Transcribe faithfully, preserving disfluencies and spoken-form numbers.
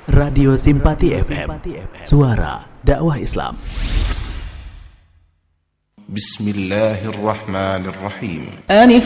Radio Simpati F M, suara dakwah Islam. Bismillahirrahmanirrahim. Alif